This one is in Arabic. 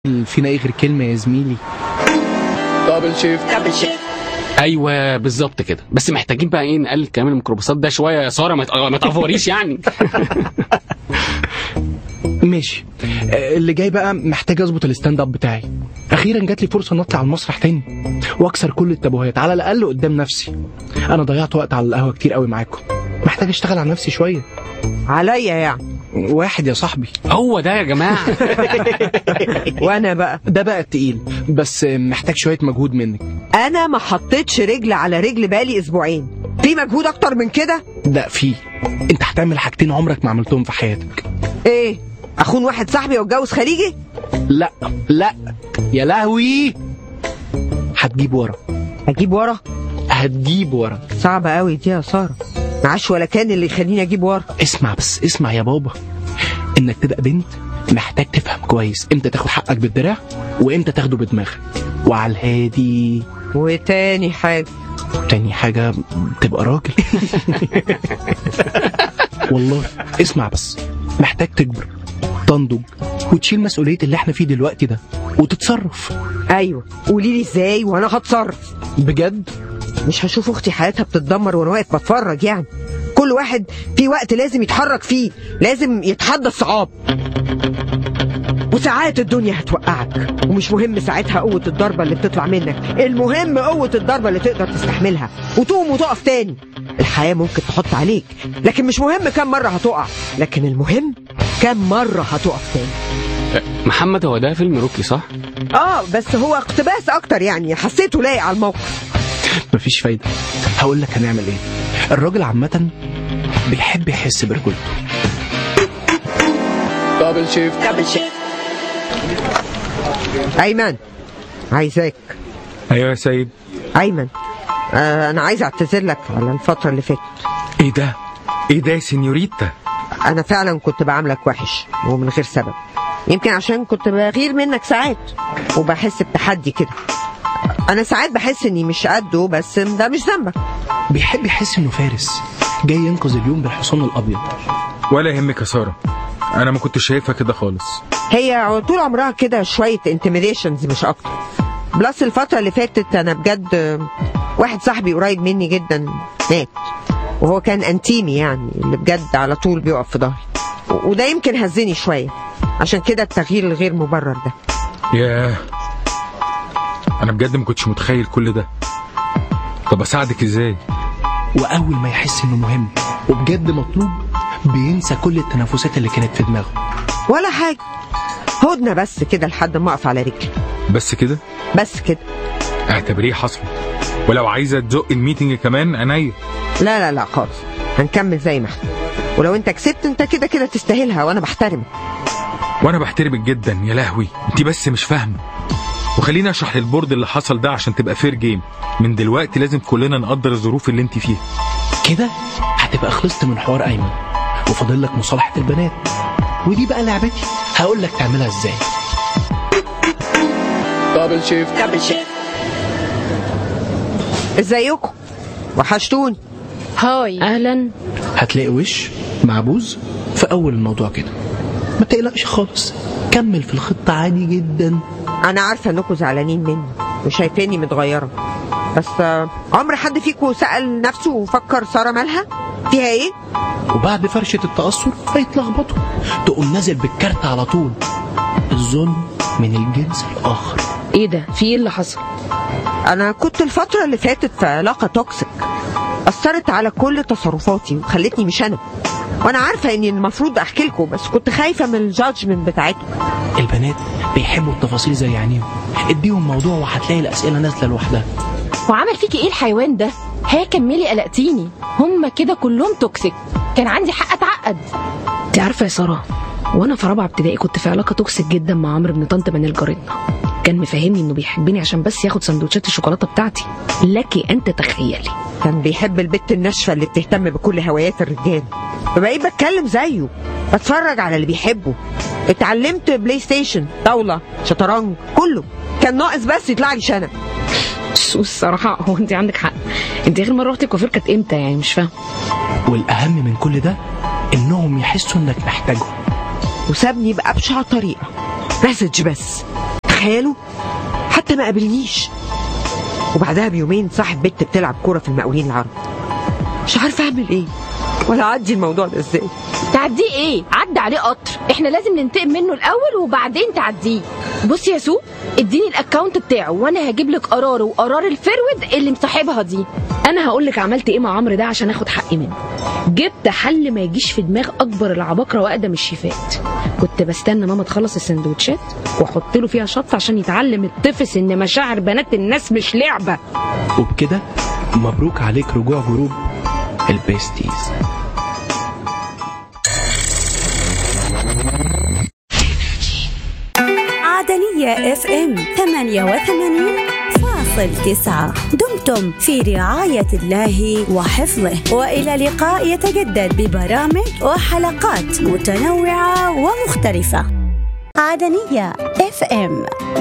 فينا ايه غير كلمة يا زميلي؟ دبل شيفت. ايوه بالظبط كده، بس محتاجين بقى ايه نقلل كمان الميكروباصات ده شويه يا ساره، ما تعفوريش يعني. ماشي. اللي جاي بقى محتاج اظبط الستاند اب بتاعي. اخيرا جات لي فرصه ان اطلع على المسرح تاني واكسر كل التابوهات على الاقل قدام نفسي. انا ضيعت وقت على القهوه كتير قوي معاكم، محتاج اشتغل على نفسي شويه. عليا يعني واحد يا صاحبي. هو ده يا جماعه. وانا بقى ده بقى التقيل، بس محتاج شويه مجهود منك. انا ما حطيتش رجل على رجل بقالي اسبوعين، في مجهود اكتر من كده؟ ده فيه. انت هتعمل حاجتين عمرك ما عملتهم في حياتك. ايه؟ اخون واحد صاحبي واتجوز خليجي؟ لا لا يا لهوي، هتجيب ورا. اجيب ورا؟ هتجيب ورا. صعبة قوي دي يا سارة، معاش ولا كان اللي يخليني اجيب ورا. اسمع بس، اسمع يا بابا، انك تبقى بنت محتاج تفهم كويس امتى تاخد حقك بالدراع وامتى تاخده بدماغك وعلى الهادي. وتاني حاجة؟ تاني حاجة تبقى راجل. والله اسمع بس، محتاج تكبر تنضج وتشيل مسؤولية اللي احنا فيه دلوقتي ده وتتصرف. ايوه قوليلي ازاي وانا هتصرف. بجد مش هشوف اختي حياتها بتتدمر وانا واقف بتفرج يعني. كل واحد في وقت لازم يتحرك فيه، لازم يتحدى الصعاب. وساعات الدنيا هتوقعك، ومش مهم ساعتها قوة الضربة اللي بتطلع منك، المهم قوة الضربة اللي تقدر تستحملها وتقوم وتقف تاني. الحياة ممكن تحط عليك، لكن مش مهم كم مرة هتقع، لكن المهم كم مرة هتقف تاني. محمد، هو ده فيلم روكي صح؟ بس هو اقتباس اكتر يعني، حسيته لايق على الموقف. مفيش فايدة. هقول لك هنعمل ايه. الراجل عامة بيحب يحس برجولته. دبل شيفت. ايمن عايزاك. ايوه يا سيد. ايمن انا عايز اعتذر لك على الفترة اللي فاتت. ايه ده يا سينيوريتا؟ انا فعلا كنت بعاملك وحش ومن غير سبب، يمكن عشان كنت بغير منك ساعات وبحس بتحدي كده. انا ساعات بحس اني مش قده، بس ده مش ذنبك. بيحب يحس انه فارس جاي ينقذ اليوم بالحصان الابيض. ولا يهمك يا ساره، انا ما كنت شايفها كده خالص. هي طول عمرها كده شويه انتميديشنز مش اكتر. بلس الفتره اللي فاتت انا بجد واحد صاحبي قريب مني جدا مات، وهو كان انتيمي يعني، اللي بجد على طول بيقف في ظهري، وده يمكن هزني شويه، عشان كده التغيير الغير مبرر ده. ياه، انا بجد ما كنتش متخيل كل ده. طب اساعدك ازاي؟ واول ما يحس انه مهم وبجد مطلوب بينسى كل التنافسات اللي كانت في دماغه. ولا حاجه، هدنه بس كده لحد ما اقف على رجلي. بس كده؟ بس كده. اعتبريه حصل، ولو عايزه تزق الميتنج كمان عينيا. لا خالص، هنكمل زي ما احنا، ولو انت كسبت انت كده كده تستاهلها، وانا بحترمك. وانا بحترمك جدا يا لهوي، انت بس مش فاهمه. وخليني اشرح للبورد اللي حصل ده عشان تبقى فير جيم. من دلوقتي لازم كلنا نقدر الظروف اللي انت فيها. كده هتبقى خلصت من حوار ايمن، وفاضل لك مصالحه البنات، ودي بقى لعبتي، هقول لك تعملها ازاي. دبل شيفت. ازيكم؟ وحشتوني. هاي اهلا. هتلاقي وش معبوز في اول الموضوع كده، ما تقلقش خالص، كمل في الخطه عادي جدا. انا عارفه انكم زعلانين مني وشايفيني متغيره، بس عمر حد فيكم سأل نفسه وفكر ساره مالها فيها ايه؟ وبعد فرشه التأثر هيتلخبطوا، تقوم نازل بالكارت على طول. الظلم من الجنس الاخر. ايه ده؟ في ايه اللي حصل؟ انا كنت الفتره اللي فاتت في علاقه توكسيك، اثرت على كل تصرفاتي وخلتني مش انا، وانا عارفه اني المفروض احكي لكم، بس كنت خايفه من الجادجمنت بتاعتكم. البنات بيحبوا التفاصيل زي عينيهم، اديهم موضوع وهتلاقي الاسئله نازله لوحدها. وعمل فيكي ايه الحيوان ده؟ ها كملي، قلقتيني. هم كده كلهم توكسيك، كان عندي حق اتعقد. انت عارفه يا ساره، وانا في رابعه ابتدائي كنت في علاقه توكسيك جدا مع عمرو بن طنط من جارتنا. كان مفهمني انه بيحبني عشان بس ياخد سندوتشات الشوكولاته بتاعتي، لكن انت تخيلي كان بيحب البت الناشفه اللي بتهتم بكل هوايات الرجال، فبقيت بتكلم زيه، بتفرج على اللي بيحبه، اتعلمت بلاي ستيشن، طاوله، شطرنج، كله. كان ناقص بس يطلع لي شنب. الصراحه هو انت عندك حق. انت اخر مره رحتي الكوافير كانت امتى يعني؟ مش فاهم. والاهم من كل ده انهم يحسوا انك محتاجهم، وسابني بأبشع طريقه، مسج بس. تخيلوا حتى ما قابلنيش. وبعدها بيومين صاحب بنت بتلعب كورة في المقاولين العرب. مش عارفة اعمل ايه ولا اعدي الموضوع ده ازاي. تعديه ايه؟ عدى عليه قطر، احنا لازم ننتقم منه الاول وبعدين تعديه. بص يا سو، اديني الاكونت بتاعه وانا هجيب لك قراره وقرار الفرود اللي مصاحبها دي. انا هقول لك عملت ايه مع عمرو ده عشان اخد حقي منه. جبت حل ما يجيش في دماغ اكبر العباقره واقدم الشيفات. كنت بستنى ماما تخلص السندوتشات واحط له فيها شط عشان يتعلم الطفس ان مشاعر بنات الناس مش لعبه. وبكده مبروك عليك رجوع جروب البيستيز. عدنية FM 88.9. دمتم في رعاية الله وحفظه، وإلى لقاء يتجدد ببرامج وحلقات متنوعة ومختلفة. عدنية FM.